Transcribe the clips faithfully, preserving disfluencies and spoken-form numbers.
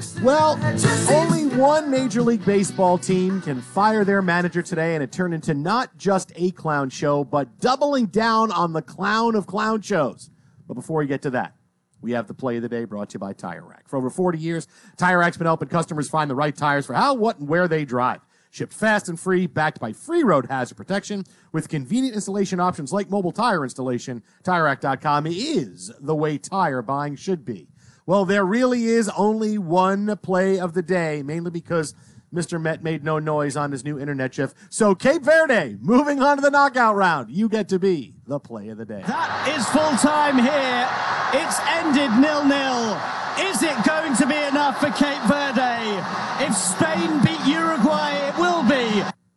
Well, only one Major League Baseball team can fire their manager today, and it turned into not just a clown show, but doubling down on the clown of clown shows. But before we get to that, we have the play of the day brought to you by Tire Rack. For over forty years, Tire Rack's been helping customers find the right tires for how, what, and where they drive. Shipped fast and free, backed by free road hazard protection, with convenient installation options like mobile tire installation. Tire Rack dot com is the way tire buying should be. Well, there really is only one play of the day, mainly because Mister Met made no noise on his new internet shift. So Cape Verde, moving on to the knockout round. You get to be the play of the day. That is full time here. It's ended nil-nil. Is it going to be enough for Cape Verde? If Spain beat Uruguay, it will be.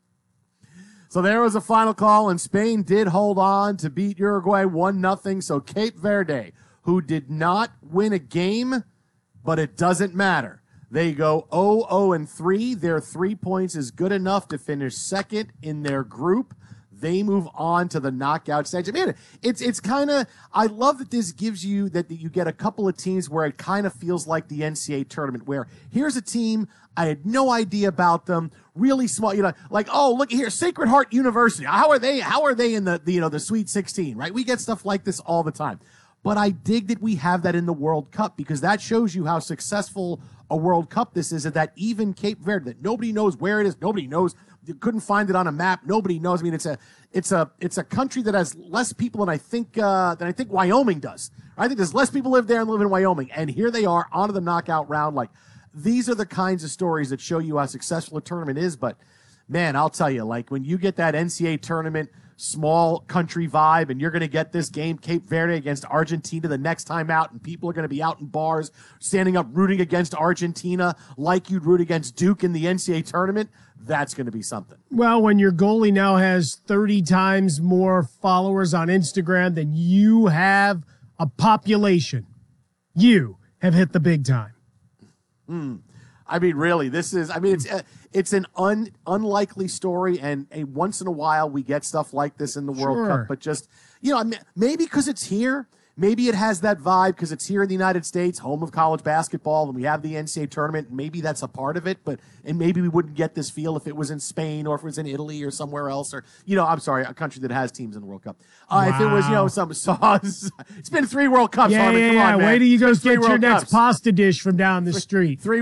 So there was a final call, and Spain did hold on to beat Uruguay one nothing. So Cape Verde, who did not win a game, but it doesn't matter. They go oh oh and three. Their three points is good enough to finish second in their group. They move on to the knockout stage. I mean, it's it's kind of, I love that this gives you, that you get a couple of teams where it kind of feels like the N C A A tournament, where here's a team, I had no idea about them, really small, you know, like, oh, look here, Sacred Heart University. How are they, how are they in the, the you know, the Sweet sixteen, right? We get stuff like this all the time. But I dig that we have that in the World Cup, because that shows you how successful a World Cup this is, and that even Cape Verde, that nobody knows where it is, nobody knows, you couldn't find it on a map, nobody knows. I mean, it's a it's a it's a country that has less people than I think uh, than I think Wyoming does. I think there's less people live there and live in Wyoming, and here they are onto the knockout round. Like, these are the kinds of stories that show you how successful a tournament is. But man, I'll tell you, like, when you get that N C A A tournament small country vibe, and you're going to get this game, Cape Verde against Argentina, the next time out, and people are going to be out in bars standing up rooting against Argentina like you'd root against Duke in the N C A A tournament, that's going to be something. Well, when your goalie now has thirty times more followers on Instagram than you have a population, you have hit the big time. Hmm. I mean, really, this is, I mean, it's uh, it's an un, unlikely story, and a, once in a while we get stuff like this in the World Sure. Cup, but just, you know, I mean, maybe because it's here, maybe it has that vibe because it's here in the United States, home of college basketball, and we have the N C A A tournament, and maybe that's a part of it, but, and maybe we wouldn't get this feel if it was in Spain or if it was in Italy or somewhere else, or, you know, I'm sorry, a country that has teams in the World Cup. Uh, Wow. If it was, you know, some sauce, it's been three World Cups, Yeah, Harmon, yeah, come yeah. on, man. Wait till you go It's been get three your World next Cups. pasta dish from down the street. Three,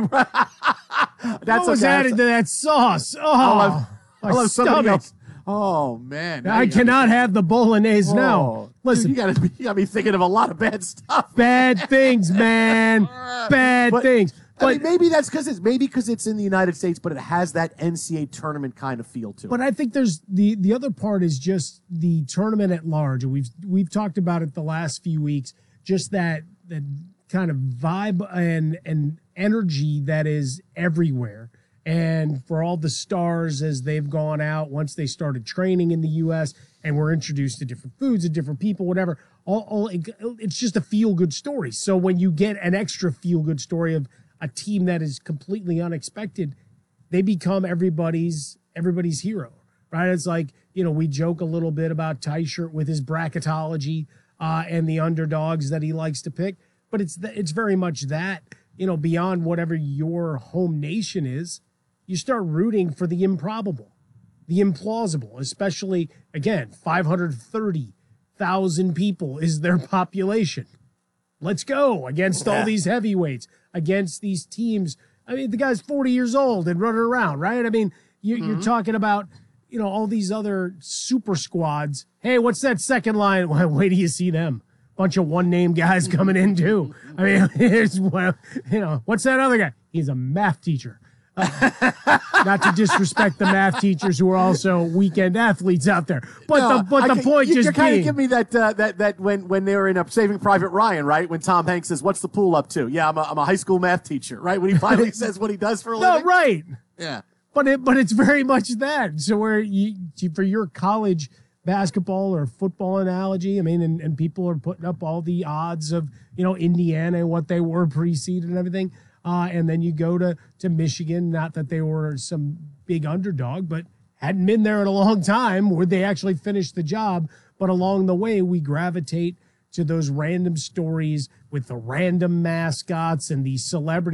that's what was okay. added to that sauce? Oh, I love, I my love somebody stomach. else. Oh, man. Now I you got cannot me- have the bolognese Oh, now. Listen, dude, you got you got me thinking of a lot of bad stuff. bad things, man. Bad But- things. I But mean, maybe that's because it's maybe because it's in the United States, but it has that N C A A tournament kind of feel to it. But I think there's the the other part is just the tournament at large. And we've we've talked about it the last few weeks. Just that that kind of vibe and and energy that is everywhere. And for all the stars as they've gone out, once they started training in the U S and were introduced to different foods and different people, whatever, all, all it, it's just a feel-good story. So when you get an extra feel-good story of a team that is completely unexpected, they become everybody's everybody's hero, right? It's like, you know, we joke a little bit about Teichert with his bracketology uh, and the underdogs that he likes to pick, but it's th- it's very much that, you know, beyond whatever your home nation is, you start rooting for the improbable, the implausible, especially, again, five hundred thirty thousand people is their population. Let's go against all these heavyweights, against these teams. I mean, the guy's forty years old and running around, right? I mean, you, Mm-hmm. you're talking about, you know, all these other super squads. Hey, what's that second line? Well, wait till you see them. Bunch of one-name guys coming in, too. I mean, it's, well, you know, what's that other guy? He's a math teacher. Uh, not to disrespect the math teachers who are also weekend athletes out there, but No, the but I the can- point you, just you kind of being, give me that uh, that that when when they were in a Saving Private Ryan, right? When Tom Hanks says, "What's the pool up to?" Yeah, I'm a, I'm a high school math teacher, right? When he finally says what he does for a no, living. right? Yeah. But it but it's very much that. So where you for your college basketball or football analogy, I mean, and, and people are putting up all the odds of, you know, Indiana and what they were pre-seeded and everything. Uh, and then you go to, to Michigan, not that they were some big underdog, but hadn't been there in a long time where they actually finished the job. But along the way, we gravitate to those random stories with the random mascots and these celebrities. Like,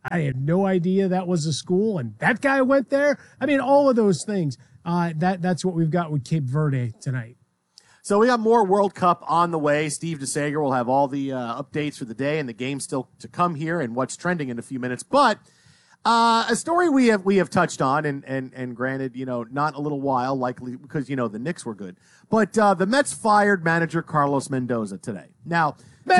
I had no idea that was a school, and that guy went there. I mean, all of those things. Uh, that that's what we've got with Cape Verde tonight. So we got more World Cup on the way. Steve DeSager will have all the uh, updates for the day and the game still to come here and what's trending in a few minutes. But uh, a story we have we have touched on, and and and granted, you know, not a little while, likely because you know the Knicks were good. But uh, the Mets fired manager Carlos Mendoza today. Now,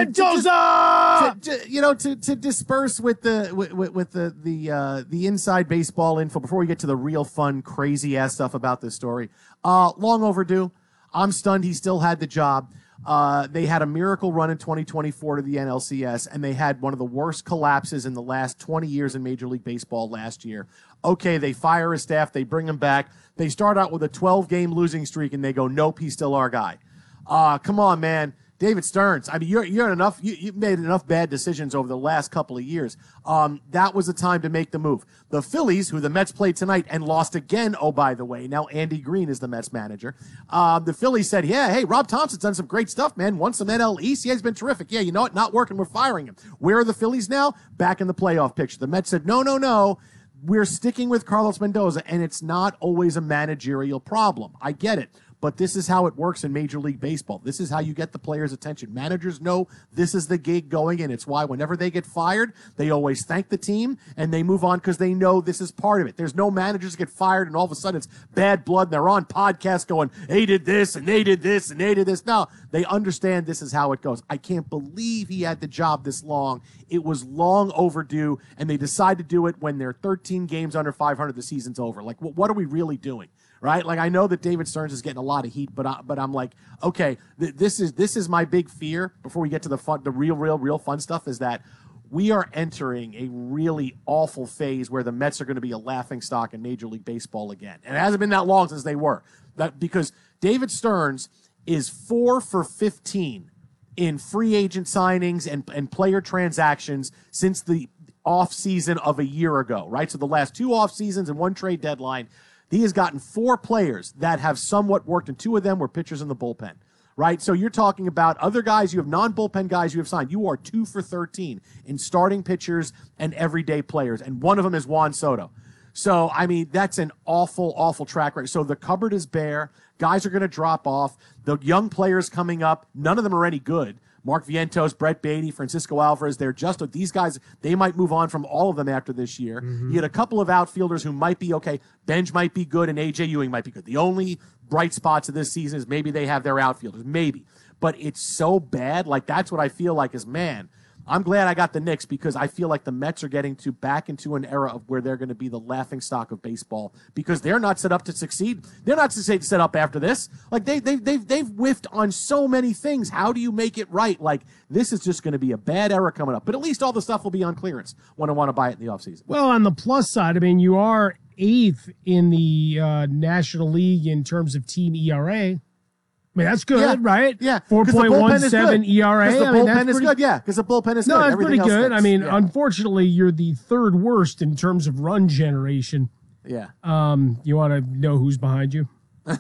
Mendoza, to, to, to, you know, to to disperse with the with, with the the uh, the inside baseball info before we get to the real fun, crazy ass stuff about this story. Uh, long overdue. I'm stunned he still had the job. Uh, they had a miracle run in twenty twenty-four to the N L C S, and they had one of the worst collapses in the last twenty years in Major League Baseball last year. Okay, they fire his staff, they bring him back. They start out with a twelve-game losing streak, and they go, nope, he's still our guy. Uh, come on, man. David Stearns, I mean, you're you're enough. You, you've made enough bad decisions over the last couple of years. Um, that was the time to make the move. The Phillies, who the Mets played tonight and lost again. Oh, by the way, now Andy Green is the Mets manager. Uh, the Phillies said, "Yeah, hey, Rob Thompson's done some great stuff, man. Won some N L East. Yeah, he's been terrific. Yeah, you know what? Not working. We're firing him. Where are the Phillies now? Back in the playoff picture." The Mets said, "No, no, no. We're sticking with Carlos Mendoza, and it's not always a managerial problem. I get it." But this is how it works in Major League Baseball. This is how you get the players' attention. Managers know this is the gig going in. It's why whenever they get fired, they always thank the team and they move on because they know this is part of it. There's no managers get fired and all of a sudden it's bad blood and they're on podcasts going, they did this and they did this and they did this. No, they understand this is how it goes. I can't believe he had the job this long. It was long overdue, and they decide to do it when they're thirteen games under five hundred, the season's over. Like, what are we really doing? Right? Like, I know that David Stearns is getting a lot of heat, but I, but I'm like, okay, th- this is this is my big fear before we get to the fun, the real, real, real fun stuff is that we are entering a really awful phase where the Mets are going to be a laughingstock in Major League Baseball again. And it hasn't been that long since they were. That because David Stearns is four for fifteen in free agent signings and, and player transactions since the off season of a year ago, right? So the last two off seasons and one trade deadline, he has gotten four players that have somewhat worked, and two of them were pitchers in the bullpen, right? So you're talking about other guys, you have non-bullpen guys you have signed. You are two for thirteen in starting pitchers and everyday players, and one of them is Juan Soto. So, I mean, that's an awful, awful track record. So the cupboard is bare. Guys are going to drop off. The young players coming up, none of them are any good. Mark Vientos, Brett Beatty, Francisco Alvarez, they're just, these guys, they might move on from all of them after this year. Mm-hmm. You had a couple of outfielders who might be okay. Benj might be good and A J Ewing might be good. The only bright spots of this season is maybe they have their outfielders, maybe. But it's so bad. Like, that's what I feel like is, man, I'm glad I got the Knicks because I feel like the Mets are getting to back into an era of where they're going to be the laughingstock of baseball because they're not set up to succeed. They're not set up after this. Like they they they've they've whiffed on so many things. How do you make it right? Like this is just going to be a bad era coming up. But at least all the stuff will be on clearance when I want to buy it in the offseason. Well, on the plus side, I mean, you are eighth in the uh, National League in terms of team E R A. I mean, that's good, yeah, right? Yeah. four point one seven E R A. Because the I mean, bullpen is pretty, good, yeah. Because the bullpen is no, good. that's Everything pretty good. else I mean, yeah. unfortunately, you're the third worst in terms of run generation. Yeah. Um, you want to know who's behind you?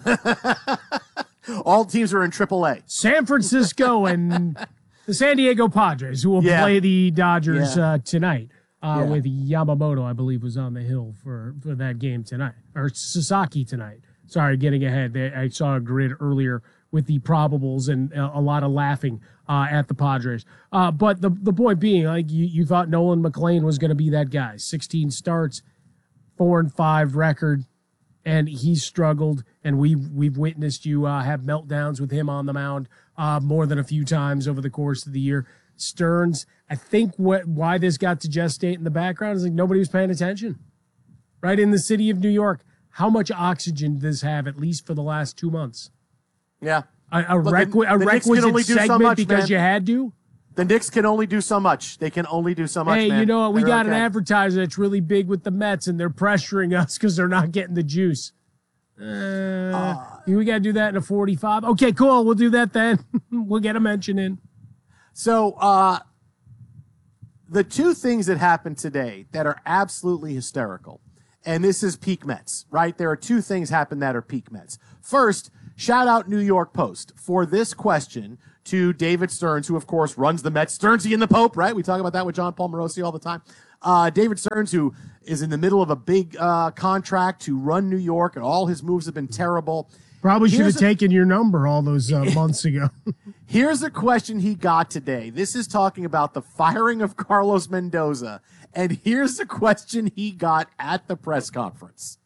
All teams are in triple A. San Francisco and the San Diego Padres, who will yeah. play the Dodgers yeah. uh, tonight. Uh, yeah. With Yamamoto, I believe, was on the hill for, for that game tonight. Or Sasaki tonight. Sorry, getting ahead. I saw a grid earlier with the probables and a lot of laughing uh, at the Padres. Uh, but the the point being, like you, you thought Nolan McLean was going to be that guy. sixteen starts, four and five record, and he's struggled. And we've we've witnessed you uh, have meltdowns with him on the mound uh, more than a few times over the course of the year. Stearns, I think what why this got to gestate in the background is like nobody was paying attention. Right in the city of New York, how much oxygen does this have at least for the last two months? Yeah. A, a, requ- the, a the requisite segment so much, because man. you had to? The Knicks can only do so much. They can only do so much, Hey, man. you know what? We They're got okay. an advertiser that's really big with the Mets, and they're pressuring us because they're not getting the juice. Uh, uh, we got to do that in a forty-five. Okay, cool. We'll do that then. We'll get a mention in. So uh, the two things that happened today that are absolutely hysterical, and this is peak Mets, right? There are two things happen that are peak Mets. First, shout out New York Post for this question to David Stearns, who, of course, runs the Mets. Stearnsy and the Pope, right? We talk about that with John Paul Morosi all the time. Uh, David Stearns, who is in the middle of a big uh, contract to run New York, and all his moves have been terrible. Probably should Here's have a- taken your number all those uh, months ago. Here's a question he got today. This is talking about the firing of Carlos Mendoza. And here's the question he got at the press conference.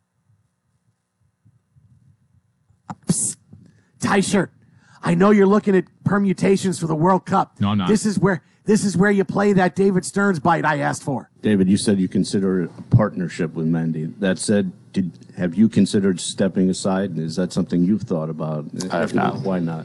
Psst, tie shirt. I know you're looking at permutations for the World Cup. No, I'm not. This is where this is where you play that David Stearns bite I asked for. David, you said you consider it a partnership with Mendy. That said, did have you considered stepping aside? Is that something you've thought about? I have not. Why not?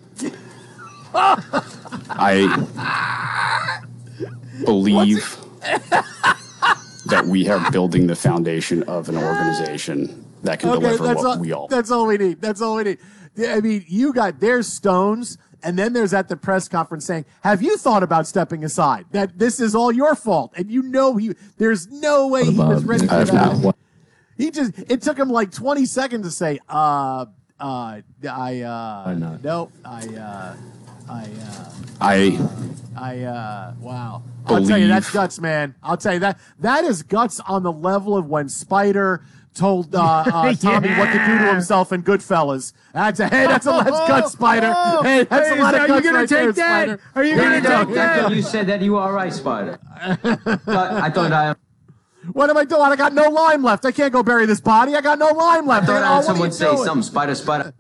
I believe that we are building the foundation of an organization that can deliver that's what all, we all. That's all we need. That's all we need. I mean, you got there's Stones, and then there's at the press conference saying, "Have you thought about stepping aside? That this is all your fault." And you know he there's no way he was ready for I have that. not. He just it took him like twenty seconds to say, "Uh, uh, I uh, Why not? no, I uh, I uh, I I uh, wow." I'll tell you, Believe- that's guts, man. I'll tell you that that is guts on the level of when Spider told uh, uh, Tommy what to do to Yeah. himself in Goodfellas. That's a hey, that's a that's guts, Spider. Hey, that's Hey, a lot are of you guts gonna right take there, that? Spider. Are you Here gonna you go. take that? You said that you were all right, Spider. Thought- I thought I, What am I doing? I got no lime left. I can't go bury this body. I got no lime left. thought Oh, I had what are someone you say doing? something. Spider, Spider.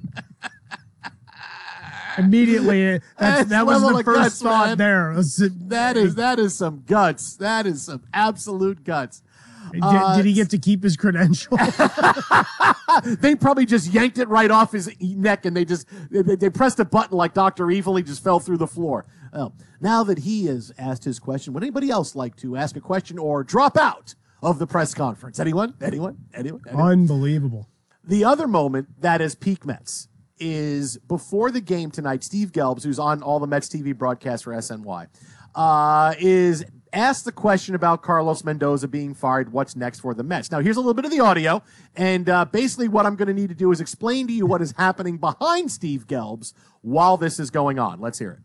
Immediately, uh, that's, That's that was level the of first guts, thought man. there. Was, did, That is that is some guts. That is some absolute guts. did he get to keep his credential? They probably just yanked it right off his neck, and they just they, they pressed a button like Doctor Evil. He just fell through the floor. Well, now that he has asked his question, would anybody else like to ask a question or drop out of the press conference? Anyone? Anyone? Anyone? Anyone? Unbelievable. The other moment that is peak Mets is before the game tonight. Steve Gelbs, who's on all the Mets T V broadcasts for S N Y, uh, is asked the question about Carlos Mendoza being fired. What's next for the Mets? Now, here's a little bit of the audio, and uh, basically what I'm going to need to do is explain to you what is happening behind Steve Gelbs while this is going on. Let's hear it.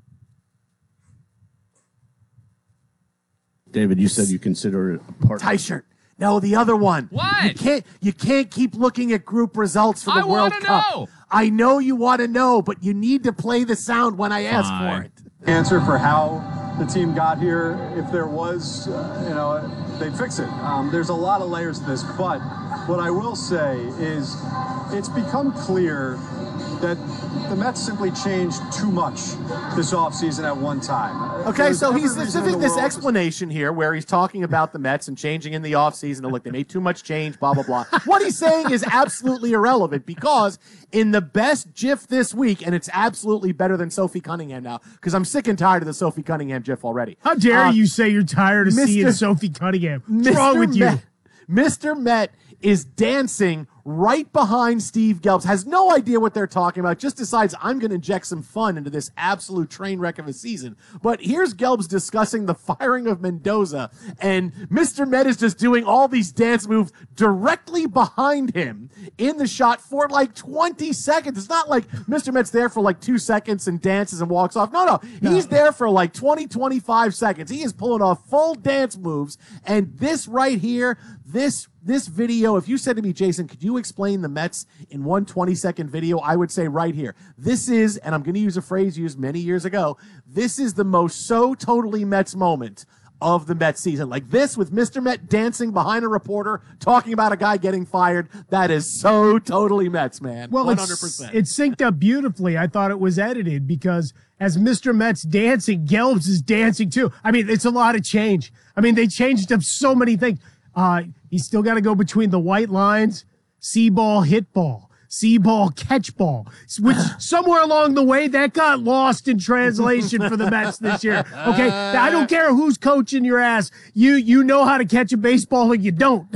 David, you said you consider it a partnership. Tie shirt. No, the other one. What? You can't. You can't keep looking at group results for the I World wanna Cup. know. I know you want to know, but you need to play the sound when I ask Fine. for it. Answer for how the team got here. If there was, uh, you know, they'd fix it. Um, there's a lot of layers to this, but what I will say is it's become clear that the Mets simply changed too much this offseason at one time. Okay, There's so every he's reason in giving the this world to- explanation here where he's talking about the Mets and changing in the offseason. And look, they made too much change, blah, blah, blah. What he's saying is absolutely irrelevant because in the best GIF this week, and it's absolutely better than Sophie Cunningham now because I'm sick and tired of the Sophie Cunningham GIF already. How dare Uh, you say you're tired of Mister seeing Sophie Cunningham? What's Mister wrong with you? Met, Mister Met is dancing right behind Steve Gelbs, has no idea what they're talking about, just decides I'm going to inject some fun into this absolute train wreck of a season. But here's Gelbs discussing the firing of Mendoza, and Mister Met is just doing all these dance moves directly behind him in the shot for like twenty seconds. It's not like Mister Met's there for like two seconds and dances and walks off. No, no. He's there for like twenty, twenty-five seconds. He is pulling off full dance moves, and this right here, this This video, if you said to me, Jason, could you explain the Mets in one twenty-second video, I would say right here. This is, and I'm going to use a phrase used many years ago, this is the most so totally Mets moment of the Mets season. Like this with Mister Met dancing behind a reporter, talking about a guy getting fired. That is so totally Mets, man. Well, one it's, hundred percent. it's synced up beautifully. I thought it was edited because as Mister Met's dancing, Gelbs is dancing too. I mean, it's a lot of change. I mean, they changed up so many things. Uh, he's still got to go between the white lines, see ball, hit ball, see ball, catch ball, which somewhere along the way that got lost in translation for the Mets this year. Okay. I don't care who's coaching your ass. You, you know how to catch a baseball or you don't.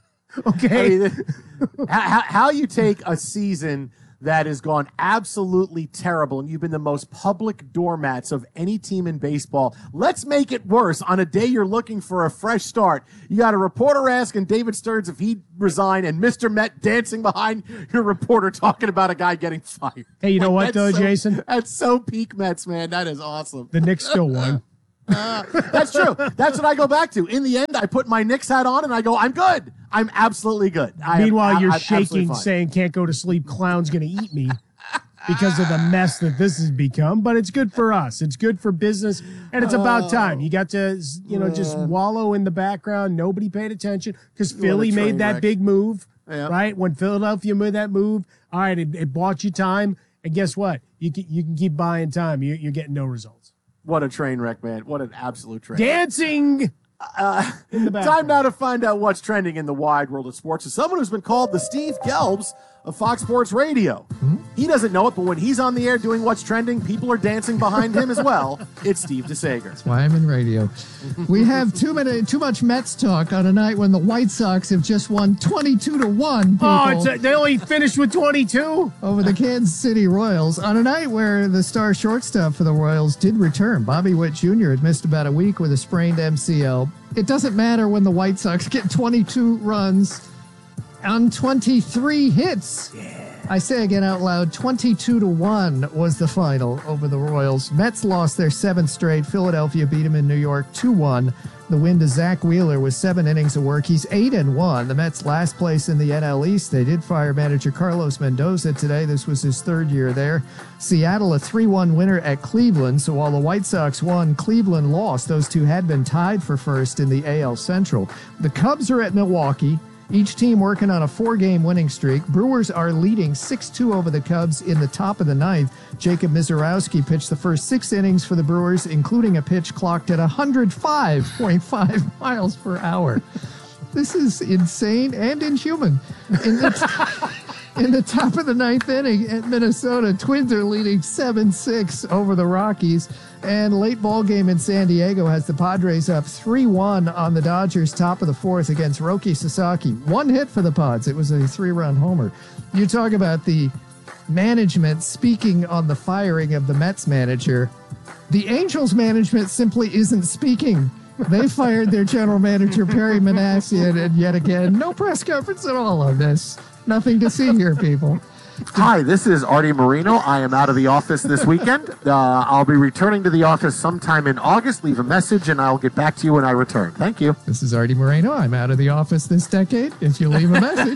Okay. I mean, how, how you take a season that has gone absolutely terrible and you've been the most public doormats of any team in baseball. Let's make it worse. On a day you're looking for a fresh start, you got a reporter asking David Stearns if he'd resign and Mister Met dancing behind your reporter talking about a guy getting fired. Hey, you know what, that's though, so- Jason? That's so peak Mets, man. That is awesome. The Knicks still won. That's true. That's what I go back to. In the end, I put my Knicks hat on and I go, I'm good. I'm absolutely good. I Meanwhile, am, you're I'm shaking, saying, can't go to sleep, clown's going to eat me because of the mess that this has become. But it's good for us. It's good for business, and it's about time. You got to, you know, just wallow in the background. Nobody paid attention because Philly made that wreck. big move, Yep. right? When Philadelphia made that move, all right, it, it bought you time. And guess what? You can, you can keep buying time. You, you're getting no results. What a train wreck, man. What an absolute train wreck. Dancing Uh, in the time background. now to find out what's trending in the wide world of sports. As someone who's been called the Steve Gelbs of Fox Sports Radio. Hmm? He doesn't know it, but when he's on the air doing what's trending, people are dancing behind him as well. It's Steve DeSager. That's why I'm in radio. We have too many, too much Mets talk on a night when the White Sox have just won twenty-two to one. Oh, it's a, they only finished with twenty-two? Over the Kansas City Royals on a night where the star shortstop for the Royals did return. Bobby Witt Junior had missed about a week with a sprained M C L. It doesn't matter when the White Sox get twenty-two runs on twenty-three hits. Yeah. I say again out loud, twenty-two to one was the final over the Royals. Mets lost their seventh straight. Philadelphia beat them in New York two one. The win to Zach Wheeler was seven innings of work. He's eight and one. The Mets last place in the N L East. They did fire manager Carlos Mendoza today. This was his third year there. Seattle a three one winner at Cleveland. So while the White Sox won, Cleveland lost. Those two had been tied for first in the A L Central. The Cubs are at Milwaukee. Each team working on a four-game winning streak. Brewers are leading six two over the Cubs in the top of the ninth. Jacob Mizorowski pitched the first six innings for the Brewers, including a pitch clocked at one hundred five point five miles per hour. This is insane and inhuman. In the, t- in the top of the ninth inning at Minnesota, Twins are leading seven six over the Rockies. And late ball game in San Diego has the Padres up three one on the Dodgers, top of the fourth against Roki Sasaki. One hit for the Pods. It was a three-run homer. You talk about the management speaking on the firing of the Mets manager. The Angels management simply isn't speaking. They fired their general manager, Perry Manassian, and yet again, no press conference at all on this. Nothing to see here, people. Hi, this is Artie Marino. I am out of the office this weekend. Uh, I'll be returning to the office sometime in August. Leave a message and I'll get back to you when I return. Thank you. This is Artie Moreno. I'm out of the office this decade. If you leave a message.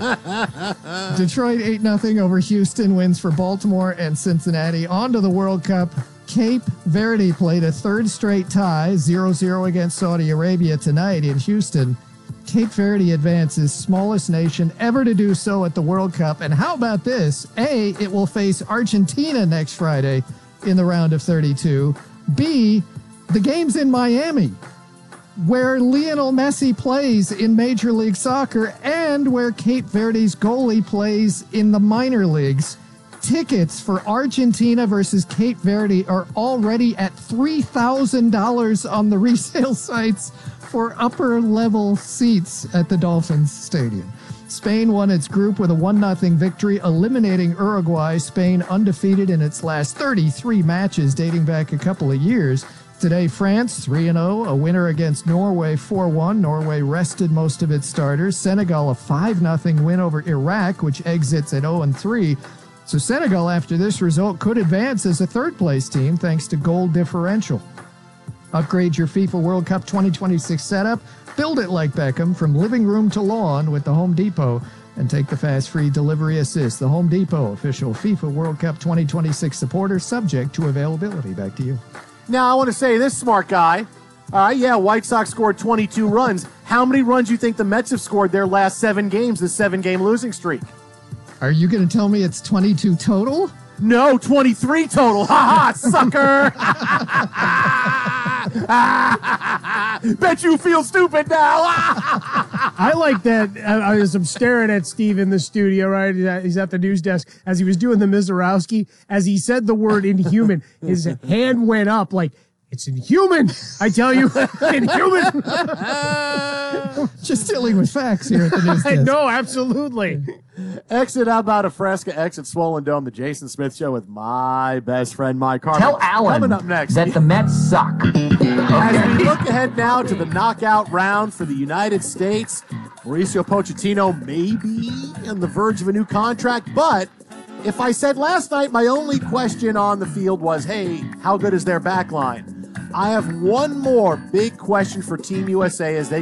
Detroit eight nothing over Houston, wins for Baltimore and Cincinnati. On to the World Cup. Cape Verde played a third straight tie, zero zero against Saudi Arabia tonight in Houston. Cape Verde advances, smallest nation ever to do so at the World Cup. And how about this? A, it will face Argentina next Friday in the round of thirty-two. B, the game's in Miami, where Lionel Messi plays in Major League Soccer and where Cape Verde's goalie plays in the minor leagues. Tickets for Argentina versus Cape Verde are already at three thousand dollars on the resale sites for upper level seats at the Dolphins Stadium. Spain won its group with a one nothing victory, eliminating Uruguay. Spain undefeated in its last thirty-three matches dating back a couple of years. Today, France three and oh, a winner against Norway four one. Norway rested most of its starters. Senegal a five nothing win over Iraq, which exits at oh and three. So Senegal, after this result, could advance as a third-place team thanks to goal differential. Upgrade your FIFA World Cup twenty twenty-six setup. Build it like Beckham from living room to lawn with the Home Depot and take the fast free delivery assist. The Home Depot, official FIFA World Cup twenty twenty-six supporter, subject to availability. Back to you. Now, I want to say this, smart guy. All right, yeah, White Sox scored twenty-two runs. How many runs do you think the Mets have scored their last seven games, this seven-game losing streak? Are you going to tell me it's twenty-two total? No, twenty-three total. Ha ha, sucker. Bet you feel stupid now. I like that. I, as I'm staring at Steve in the studio, right? He's at the news desk as he was doing the Mizorowski. As he said the word inhuman, his hand went up like, it's inhuman. I tell you, inhuman. Just dealing with facts here at the news desk. No, absolutely. Exit out about a Fresca, exit Swollen Dome, the Jason Smith Show with my best friend, Mike Carter. Tell Alan Coming up next, that the Mets suck. as we look ahead now to the knockout round for the United States, Mauricio Pochettino may be on the verge of a new contract, but if I said last night my only question on the field was, hey, how good is their back line? I have one more big question for Team U S A as they